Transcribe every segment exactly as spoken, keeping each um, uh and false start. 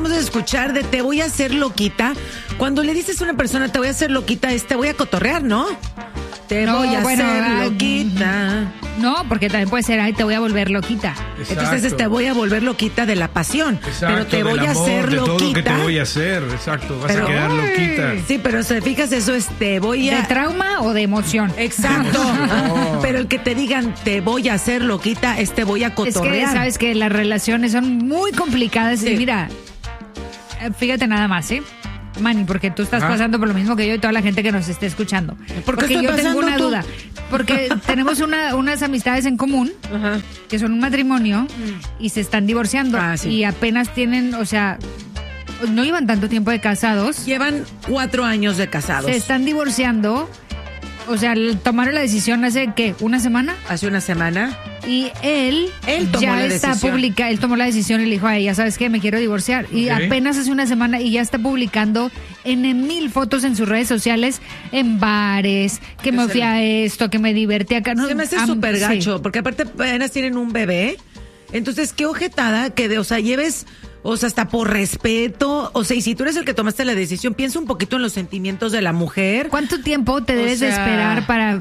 acabamos de escuchar de te voy a hacer loquita. Cuando le dices a una persona te voy a hacer loquita, es te voy a cotorrear, ¿no? Te no, voy a bueno, hacer ay, loquita. No, porque también puede ser, ay, te voy a volver loquita. Exacto. Entonces te voy a volver loquita de la pasión. Exacto, pero te voy del a amor, hacer de loquita. todo lo que te voy a hacer, exacto. Vas pero, a quedar loquita. Sí, pero si te fijas, eso es te voy a... ¿De trauma o de emoción? Exacto. Oh. Pero el que te digan te voy a hacer loquita es te voy a cotorrear. Es que sabes que las relaciones son muy complicadas. Sí. Y mira, fíjate nada más, ¿sí? Manny, porque tú estás ah. pasando por lo mismo que yo y toda la gente que nos esté escuchando. ¿Por qué porque estoy yo tengo una tú? duda. Porque tenemos una, unas amistades en común, ajá, que son un matrimonio mm. y se están divorciando. Ah, sí. Y apenas tienen, o sea, no llevan tanto tiempo de casados. Llevan cuatro años de casados. Se están divorciando. O sea, tomaron la decisión hace, ¿qué? ¿Una semana? Hace una semana. Y él, él tomó ya la está decisión. publicando, él tomó la decisión y le dijo a ella, ¿sabes qué? Me quiero divorciar. Y okay. apenas hace una semana y ya está publicando en mil fotos en sus redes sociales, en bares, que me fui a esto, que me divertí acá. No, se me hace súper gacho, sí. Porque aparte apenas tienen un bebé. Entonces, qué ojetada que, de, o sea, lleves... O sea, hasta por respeto. O sea, y si tú eres el que tomaste la decisión, piensa un poquito en los sentimientos de la mujer. ¿Cuánto tiempo te debes o sea, de esperar para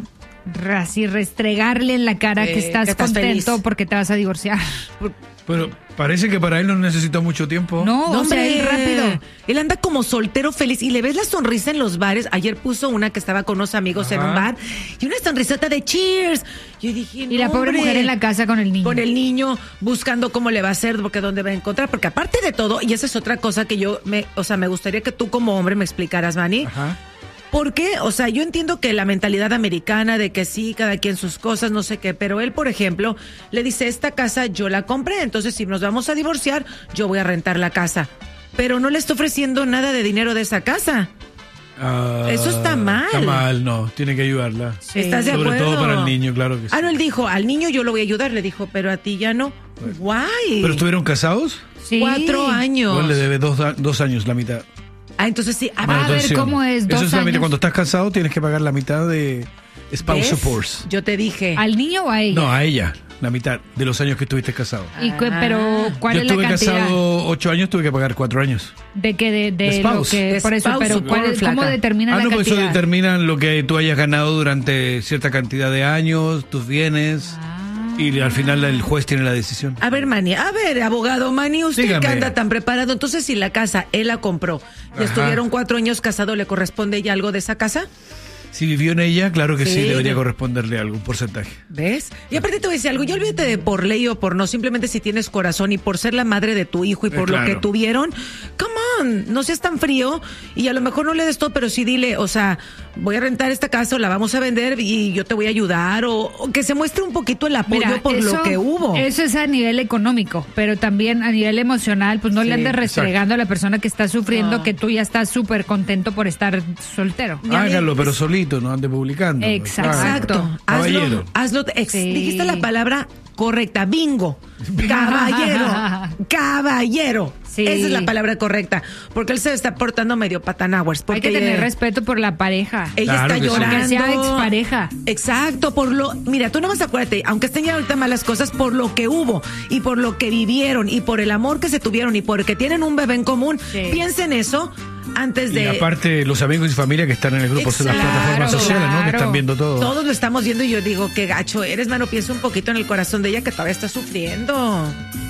así restregarle en la cara eh, que estás, que estás contento feliz porque te vas a divorciar? Pero parece que para él no necesita mucho tiempo. No, no, o sea, él rápido. Él anda como soltero feliz y le ves la sonrisa en los bares. Ayer puso una que estaba con unos amigos Ajá. en un bar y una sonrisota de cheers. Yo dije, no, y la pobre hombre, mujer en la casa con el niño. Con el niño buscando cómo le va a hacer, porque dónde va a encontrar. Porque aparte de todo, y esa es otra cosa que yo, me, o sea, me gustaría que tú como hombre me explicaras, Manny. Ajá. ¿Por qué? O sea, yo entiendo que la mentalidad americana de que sí, cada quien sus cosas, no sé qué, pero él, por ejemplo, le dice, esta casa yo la compré, entonces si nos vamos a divorciar, yo voy a rentar la casa. Pero no le está ofreciendo nada de dinero de esa casa. Uh, Eso está mal. Está mal, no, tiene que ayudarla. Sí. ¿Estás de Sobre acuerdo? todo para el niño, claro que sí. Ah, no, él dijo, al niño yo lo voy a ayudar, le dijo, pero a ti ya no. Bueno. Guay. ¿Pero estuvieron casados? Sí. Cuatro años. Bueno, le debe dos, dos años la mitad. Ah, entonces sí. A, a ver cómo es. Dos Eso es solamente años. cuando estás casado tienes que pagar la mitad de spouse support. Yo te dije. ¿Al niño o a ella? No, a ella. La mitad de los años que estuviste casado. ¿Y cu- pero cuál Yo es la cantidad? estuve casado ocho años, tuve que pagar cuatro años. ¿De qué? De, de, de lo que de por eso, pero ¿cuál es, ¿cómo determina ah, la no, cantidad? pues eso determina lo que tú hayas ganado durante cierta cantidad de años, tus bienes. Ah. Y al final el juez tiene la decisión. A ver, Manny, a ver, abogado Manny, usted Dígame. que anda tan preparado, entonces si la casa él la compró y Ajá. estuvieron cuatro años casados, ¿le corresponde ya algo de esa casa? Si vivió en ella, claro que sí, sí debería corresponderle algo, un porcentaje. ¿Ves? Y aparte te voy a decir algo, yo olvídate de por ley o por no, simplemente si tienes corazón y por ser la madre de tu hijo y por eh, claro. lo que tuvieron, come on, no seas tan frío y a lo mejor no le des todo, pero sí dile, o sea, voy a rentar esta casa o la vamos a vender y yo te voy a ayudar o, o que se muestre un poquito el apoyo Mira, por eso, lo que hubo. Eso es a nivel económico, pero también a nivel emocional, pues no sí, le andes restregando exacto. a la persona que está sufriendo no. que tú ya estás súper contento por estar soltero. Hágalo, pero solito, no ande publicando. Exacto. Exacto. Hazlo, hazlo ex, sí. Dijiste la palabra correcta, bingo. Caballero. Caballero. Sí. Esa es la palabra correcta. Porque él se está portando medio patanaguas. Hay que tener respeto por la pareja. Ella claro está llorando. Que sea expareja. Exacto, por lo. Mira, tú no vas a acuérdate, aunque estén ya ahorita malas cosas, por lo que hubo y por lo que vivieron y por el amor que se tuvieron y porque tienen un bebé en común. Sí. Piensen eso. Antes de... Y aparte los amigos y familia que están en el grupo de las plataformas sociales, claro. ¿no? Que están viendo todo. Todos lo estamos viendo y yo digo, qué gacho eres, mano, piensa un poquito en el corazón de ella que todavía está sufriendo.